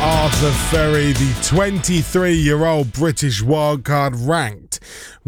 Arthur Ferry, the 23-year-old British wildcard ranked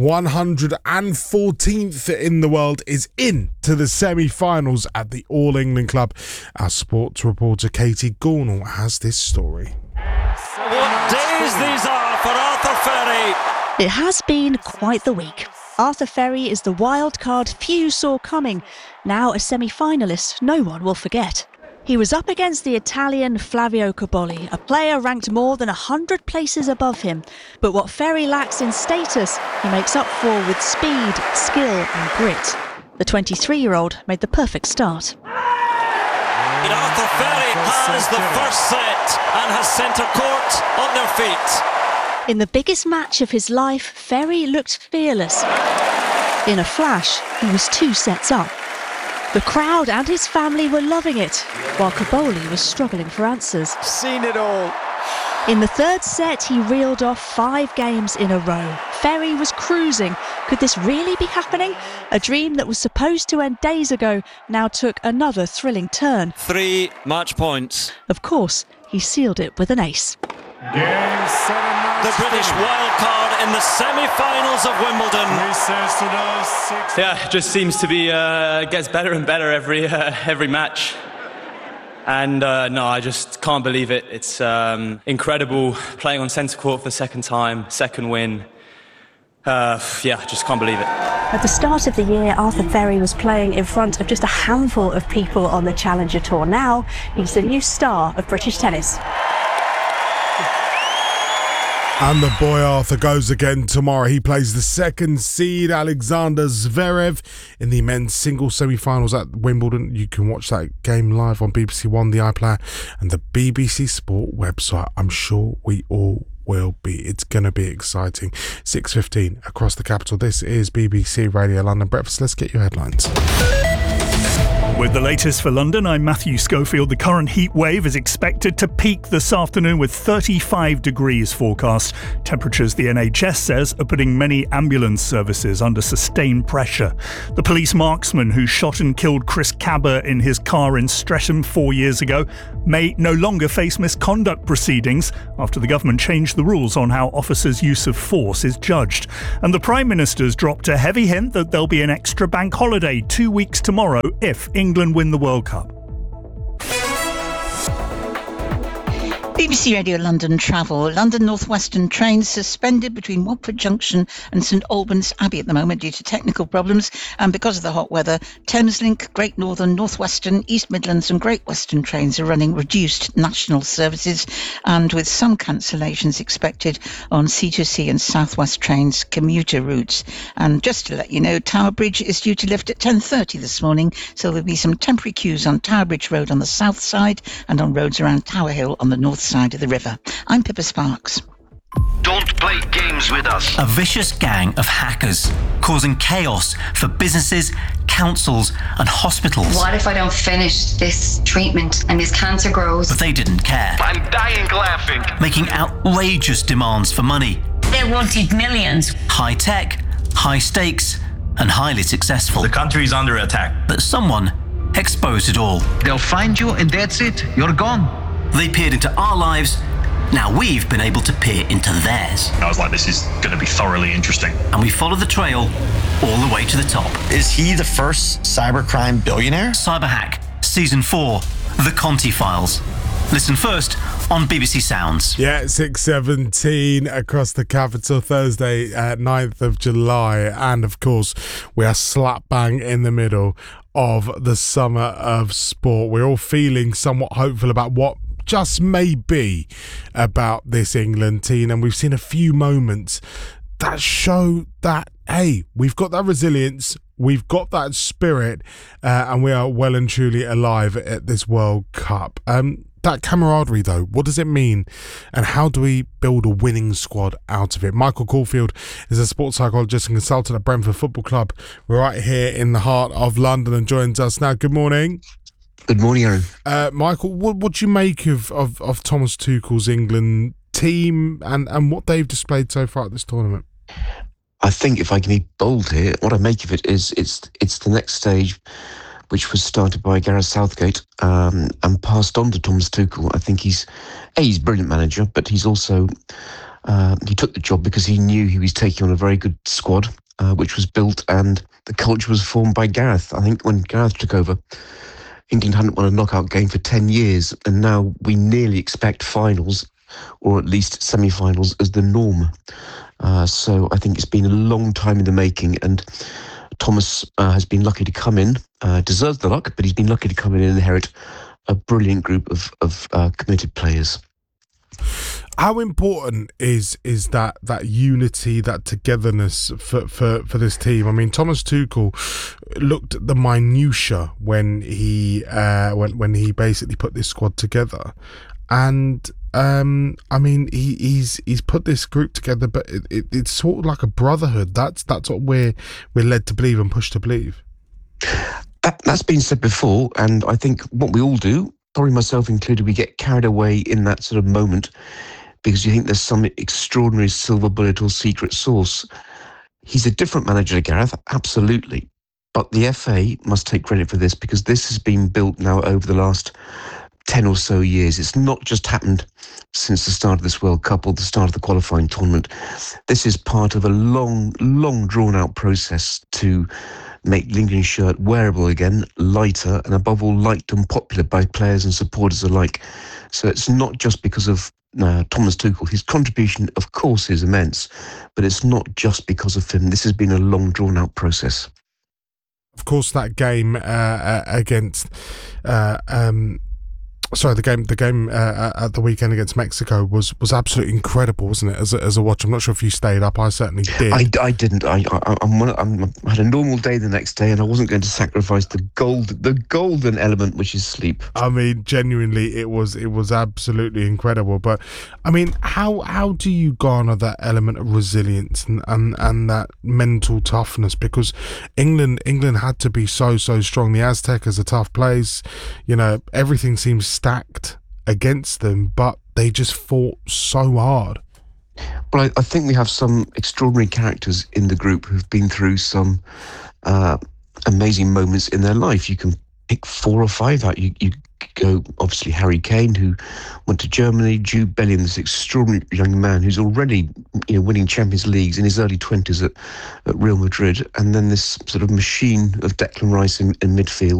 114th in the world, is in to the semi-finals at the All England Club. Our sports reporter Katie Gornall has this story. What days these are for Arthur Ferry. It has been quite the week. Arthur Ferry is the wildcard few saw coming. Now a semi-finalist no one will forget. He was up against the Italian Flavio Cobolli, a player ranked more than 100 places above him. But what Ferry lacks in status, he makes up for with speed, skill and grit. The 23-year-old made the perfect start. Arthur Ferry has the first set and has centre court on their feet. In the biggest match of his life, Ferry looked fearless. In a flash, he was 2 sets up. The crowd and his family were loving it, while Cobolli was struggling for answers. Seen it all. In the third set, he reeled off 5 games in a row. Ferry was cruising. Could this really be happening? A dream that was supposed to end days ago now took another thrilling turn. 3 match points. Of course, he sealed it with an ace. Game 7. The British wildcard in the semi-finals of Wimbledon. Yeah, it just seems to be gets better and better every match. And no, I just can't believe it. It's incredible playing on centre court for the second time, second win. Yeah, just can't believe it. At the start of the year, Arthur Ferry was playing in front of just a handful of people on the Challenger Tour. Now, he's the new star of British tennis. And the boy Arthur goes again tomorrow. He plays the second seed Alexander Zverev in the men's singles semi-finals at Wimbledon. You can watch that game live on BBC One, the iPlayer, and the BBC Sport website. I'm sure we all will be. It's going to be exciting. 6:15 across the capital. This is BBC Radio London Breakfast. Let's get your headlines. With the latest for London, I'm Matthew Schofield. The current heat wave is expected to peak this afternoon with 35 degrees forecast. Temperatures, the NHS says, are putting many ambulance services under sustained pressure. The police marksman who shot and killed Chris Cabba in his car in Streatham 4 years ago may no longer face misconduct proceedings after the government changed the rules on how officers' use of force is judged. And the Prime Minister's dropped a heavy hint that there'll be an extra bank holiday 2 weeks tomorrow if England win the World Cup. BBC Radio London travel. London North Western trains suspended between Watford Junction and St Albans Abbey at the moment due to technical problems, and because of the hot weather, Thameslink, Great Northern, North Western, East Midlands and Great Western trains are running reduced national services, and with some cancellations expected on C2C and South West trains commuter routes. And just to let you know, Tower Bridge is due to lift at 10:30 this morning, so there'll be some temporary queues on Tower Bridge Road on the south side and on roads around Tower Hill on the north side of the river. I'm Pippa Sparks. Don't play games with us. A vicious gang of hackers causing chaos for businesses, councils and hospitals. What if I don't finish this treatment and this cancer grows? But they didn't care. I'm dying laughing. Making outrageous demands for money. They wanted millions. High tech, high stakes and highly successful. The country is under attack. But someone exposed it all. They'll find you and that's it. You're gone. They peered into our lives. Now we've been able to peer into theirs. I was like, this is going to be thoroughly interesting. And we followed the trail all the way to the top. Is he the first cybercrime billionaire? Cyberhack, Season 4, The Conti Files. Listen first on BBC Sounds. Yeah, 6:17 across the capital, Thursday, 9th of July. And of course, we are slap bang in the middle of the summer of sport. We're all feeling somewhat hopeful about what just may be about this England team. And we've seen a few moments that show that, hey, we've got that resilience, we've got that spirit, and we are well and truly alive at this World Cup. That camaraderie, though, what does it mean? And how do we build a winning squad out of it? Michael Caulfield is a sports psychologist and consultant at Brentford Football Club. We're right here in the heart of London and joins us now. Good morning. Good morning, Aaron. Michael, what do you make of Thomas Tuchel's England team and what they've displayed so far at this tournament? I think if I can be bold here, what I make of it is it's the next stage which was started by Gareth Southgate and passed on to Thomas Tuchel. I think he's a brilliant manager, but he's also he took the job because he knew he was taking on a very good squad, which was built, and the culture was formed by Gareth. I think when Gareth took over, England hadn't won a knockout game for 10 years, and now we nearly expect finals, or at least semi-finals, as the norm. So I think it's been a long time in the making, and Thomas has been lucky to come in, deserves the luck, but he's been lucky to come in and inherit a brilliant group of committed players. How important is that unity, that togetherness for this team? I mean, Thomas Tuchel looked at the minutiae when he basically put this squad together, and I mean, he's put this group together, but it's sort of like a brotherhood. That's what we're led to believe and pushed to believe. That's been said before, and I think what we all do, probably myself included, we get carried away in that sort of moment because you think there's some extraordinary silver bullet or secret sauce. He's a different manager to Gareth, absolutely, but the FA must take credit for this because this has been built now over the last 10 or so years. It's not just happened since the start of this World Cup or the start of the qualifying tournament. This is part of a long drawn-out process to make the England shirt wearable again, lighter, and above all, liked and popular by players and supporters alike. So it's not just because of Thomas Tuchel. His contribution, of course, is immense, but it's not just because of him. This has been a long, drawn-out process. Of course, that game against... the game at the weekend against Mexico was absolutely incredible, wasn't it? As a watch, I'm not sure if you stayed up. I certainly did. I didn't. I had a normal day the next day, and I wasn't going to sacrifice the golden element, which is sleep. I mean, genuinely, it was absolutely incredible. But I mean, how do you garner that element of resilience and that mental toughness? Because England had to be so strong. The Aztecas are tough place. You know, everything seems stacked against them, but they just fought so hard. Well, I think we have some extraordinary characters in the group who've been through some amazing moments in their life. You can pick 4 or 5 out. You go, obviously, Harry Kane, who went to Germany, Jude Bellingham, this extraordinary young man who's already winning Champions Leagues in his early 20s at Real Madrid, and then this sort of machine of Declan Rice in midfield.